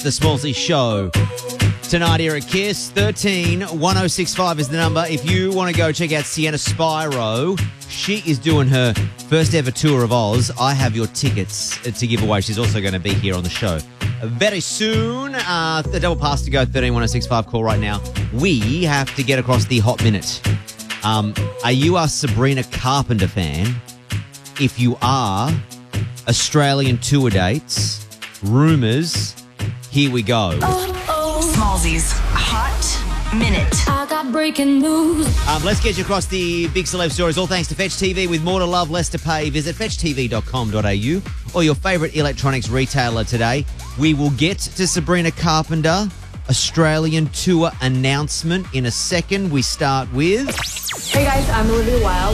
The Smallsy Show. Tonight here at Kiss, 13-1065 is the number. If you want to go check out Sienna Spyro, she is doing her first ever tour of Oz. I have your tickets to give away. She's also going to be here on the show very soon. The double pass to go, 13-1065. Call right now. We have to get across the hot minute. Are you a Sabrina Carpenter fan? If you are, Australian tour dates, rumours, here we go. Smallsy's Hot Minute. I got breaking news. Let's get you across the big celeb stories, all thanks to Fetch TV. With more to love, less to pay, visit fetchtv.com.au or your favourite electronics retailer today. We will get to Sabrina Carpenter Australian tour announcement in a second. We start with... Hey guys, I'm Olivia Wilde.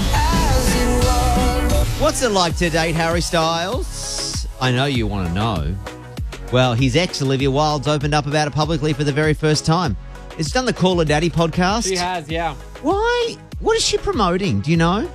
What's it like to date Harry Styles? I know you want to know. Well, his ex, Olivia Wilde's opened up about it publicly for the very first time. It's done the Call Her Daddy podcast. She has, yeah. Why? What is she promoting? Do you know?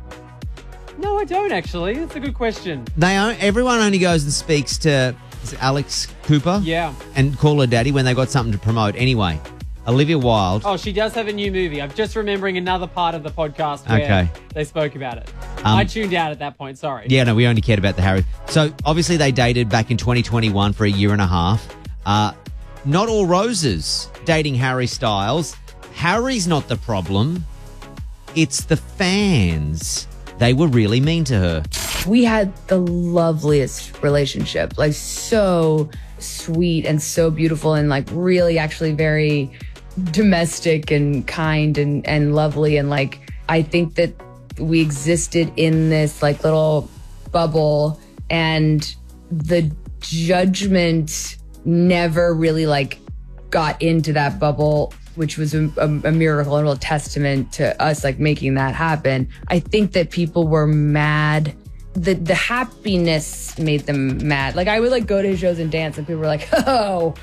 No, I don't actually. That's a good question. Everyone only goes and speaks to Alex Cooper. Yeah. And Call Her Daddy when they got something to promote. Anyway, Olivia Wilde. Oh, she does have a new movie. I'm just remembering another part of the podcast where they spoke about it. I tuned out at that point, sorry. Yeah, no, we only cared about the Harry. So, obviously, they dated back in 2021 for a year and a half. Not all roses dating Harry Styles. Harry's not the problem. It's the fans. They were really mean to her. We had the loveliest relationship, like so sweet and so beautiful and like really actually very domestic and kind and lovely. And like, I think that we existed in this like little bubble and the judgment never really like got into that bubble, which was a miracle and a real testament to us like making that happen. I think that people were mad. The happiness made them mad. Like I would like go to his shows and dance and people were like, oh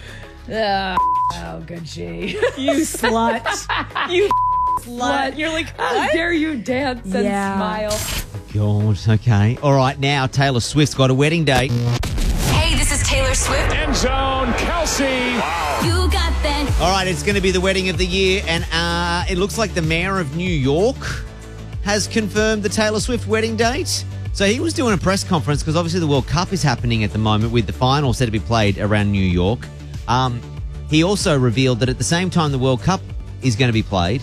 good she. You slut. You slut. You're like, how dare you dance and smile. God, okay. All right, now Taylor Swift's got a wedding date. Hey, this is Taylor Swift. End zone, Kelsey. Wow. You got that. All right, it's going to be the wedding of the year, and it looks like the mayor of New York has confirmed the Taylor Swift wedding date. So he was doing a press conference because obviously the World Cup is happening at the moment with the final set to be played around New York. He also revealed that at the same time the World Cup is going to be played,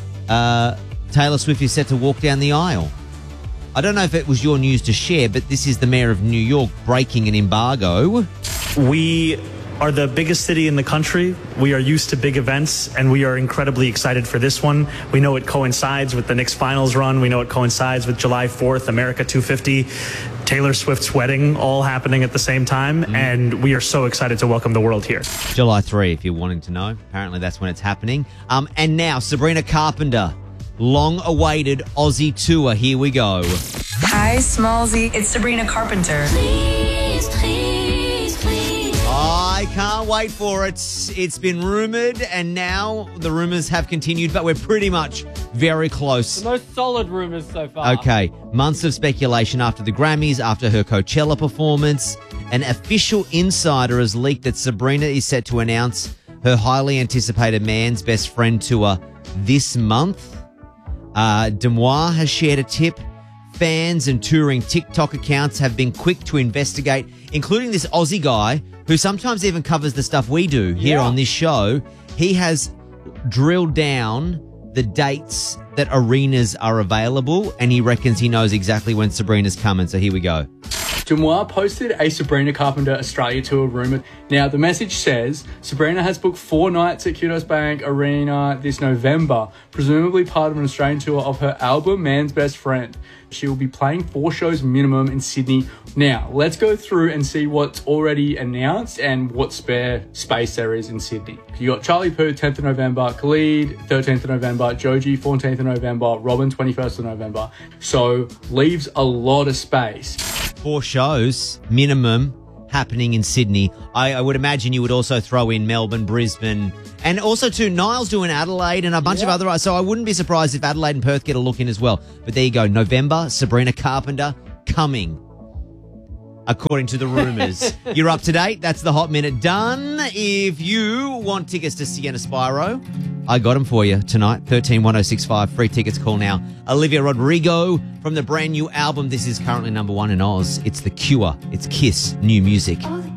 Taylor Swift is set to walk down the aisle. I don't know if it was your news to share, but this is the mayor of New York breaking an embargo. We are the biggest city in the country. We are used to big events, and we are incredibly excited for this one. We know it coincides with the Knicks finals run. We know it coincides with July 4th, America 250, Taylor Swift's wedding, all happening at the same time, and we are so excited to welcome the world here. July 3, if you're wanting to know. Apparently that's when it's happening. And now, Sabrina Carpenter, long-awaited Aussie tour. Here we go. Hi, Smallsy. It's Sabrina Carpenter. Please, please, please. I can't wait for it. It's been rumoured, and now the rumours have continued, but we're pretty much very close. The most solid rumours so far. Okay, months of speculation after the Grammys, after her Coachella performance. An official insider has leaked that Sabrina is set to announce her highly anticipated Man's Best Friend tour this month. Demois has shared a tip. Fans and touring TikTok accounts have been quick to investigate, including this Aussie guy who sometimes even covers the stuff we do here on this show. He has drilled down the dates that arenas are available, and he reckons he knows exactly when Sabrina's coming. So here we go. Demois posted a Sabrina Carpenter Australia tour rumour. Now, the message says Sabrina has booked 4 nights at Kudos Bank Arena this November, presumably part of an Australian tour of her album Man's Best Friend. She will be playing 4 shows minimum in Sydney. Now, let's go through and see what's already announced and what spare space there is in Sydney. You got Charlie Puth, 10th of November, Khalid, 13th of November, Joji, 14th of November, Robin, 21st of November. So, leaves a lot of space. 4 shows minimum happening in Sydney. I would imagine you would also throw in Melbourne, Brisbane, and also too, Niall's doing Adelaide and a bunch of other. So I wouldn't be surprised if Adelaide and Perth get a look in as well. But there you go, November, Sabrina Carpenter coming. according to the rumours. You're up to date. That's the Hot Minute done. If you want tickets to Sienna Spyro, I got them for you tonight. 131065. Free tickets. Call now. Olivia Rodrigo from the brand new album. This is currently number 1 in Oz. It's The Cure. It's Kiss. New music.